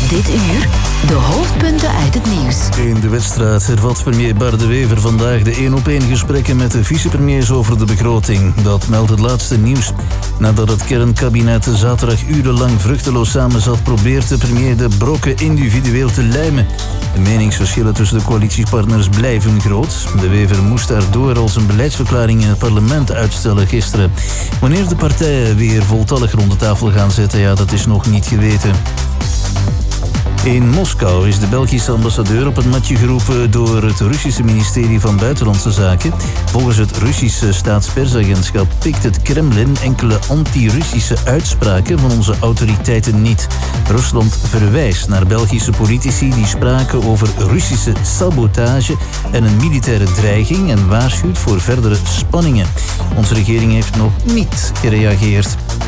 Dit uur de hoofdpunten uit het nieuws. In de wedstrijd hervat premier Bart De Wever vandaag de 1-op-1 gesprekken met de vicepremiers over de begroting. Dat meldt het laatste nieuws. Nadat het kernkabinet zaterdag urenlang vruchteloos samenzat, probeert de premier de brokken individueel te lijmen. De meningsverschillen tussen de coalitiepartners blijven groot. De Wever moest daardoor al zijn beleidsverklaring in het parlement uitstellen gisteren. Wanneer de partijen weer voltallig rond de tafel gaan zitten, dat is nog niet geweten. In Moskou is de Belgische ambassadeur op het matje geroepen door het Russische ministerie van Buitenlandse Zaken. Volgens het Russische staatspersagentschap pikt het Kremlin enkele anti-Russische uitspraken van onze autoriteiten niet. Rusland verwijst naar Belgische politici die spraken over Russische sabotage en een militaire dreiging en waarschuwt voor verdere spanningen. Onze regering heeft nog niet gereageerd.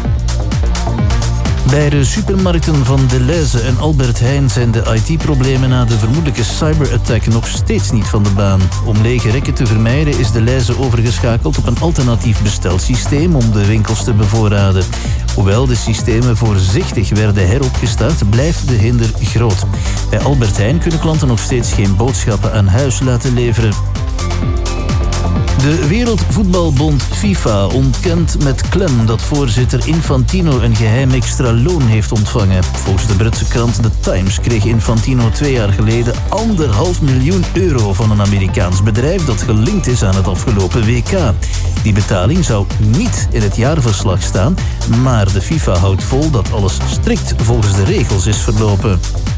Bij de supermarkten van Delhaize en Albert Heijn zijn de IT-problemen na de vermoedelijke cyberattack nog steeds niet van de baan. Om lege rekken te vermijden is Delhaize overgeschakeld op een alternatief bestelsysteem om de winkels te bevoorraden. Hoewel de systemen voorzichtig werden heropgestart, blijft de hinder groot. Bij Albert Heijn kunnen klanten nog steeds geen boodschappen aan huis laten leveren. De Wereldvoetbalbond FIFA ontkent met klem dat voorzitter Infantino een geheim extra loon heeft ontvangen. Volgens de Britse krant The Times kreeg Infantino 2 jaar geleden €1,5 miljoen van een Amerikaans bedrijf dat gelinkt is aan het afgelopen WK. Die betaling zou niet in het jaarverslag staan, maar de FIFA houdt vol dat alles strikt volgens de regels is verlopen.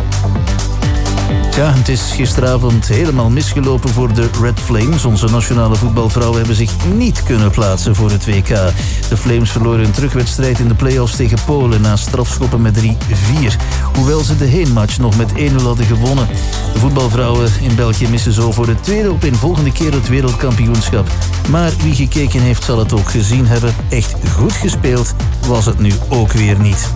Ja, het is gisteravond helemaal misgelopen voor de Red Flames. Onze nationale voetbalvrouwen hebben zich niet kunnen plaatsen voor het WK. De Flames verloren een terugwedstrijd in de play-offs tegen Polen na strafschoppen met 3-4. Hoewel ze de heenmatch nog met 1-0 hadden gewonnen. De voetbalvrouwen in België missen zo voor de tweede opeenvolgende keer het wereldkampioenschap. Maar wie gekeken heeft zal het ook gezien hebben. Echt goed gespeeld was het nu ook weer niet.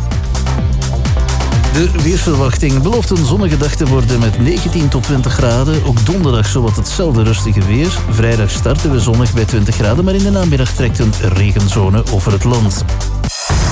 De weersverwachting belooft een zonnige dag te worden met 19 tot 20 graden. Ook donderdag zowat hetzelfde rustige weer. Vrijdag starten we zonnig bij 20 graden, maar in de namiddag trekt een regenzone over het land.